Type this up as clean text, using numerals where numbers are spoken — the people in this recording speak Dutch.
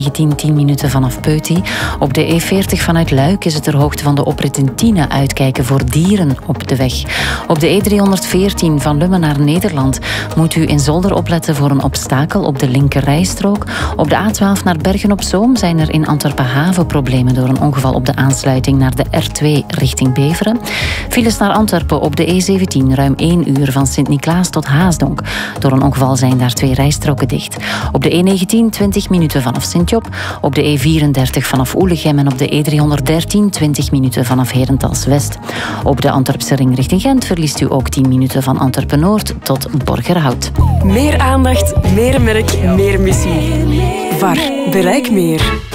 10 minuten vanaf Peuty. Op de E40 vanuit Luik is het ter hoogte van de oprit in Tiene uitkijken voor dieren op de weg. Op de E314 van Lummen naar Nederland moet u in Zolder opletten voor een obstakel op de linkerrijstrook. Op de A12 naar Bergen op Zoom zijn er in Antwerpen-Haven problemen door een ongeval op de aansluiting naar de R2 richting Beveren. Files naar Antwerpen op de E17 ruim 1 uur van Sint-Niklaas tot Haasdonk. Door een ongeval zijn daar 2 rijstroken dicht. Op de E19 20 minuten vanaf Sint-Job. Op de E34 vanaf Oelegem en op de E313 20 minuten vanaf Herentals West. Op de Antwerpse ring richting Gent verliest u ook 10 minuten van Antwerpen-Noord tot Borgerhout. Meer aandacht, meer merk, meer missie. VAR. Bereik meer.